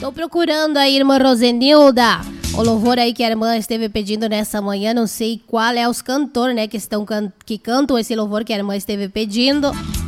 Tô procurando aí, irmã Rosenilda, o louvor aí que a irmã esteve pedindo nessa manhã. Não sei qual é os cantores, né, que cantam esse louvor que a irmã esteve pedindo.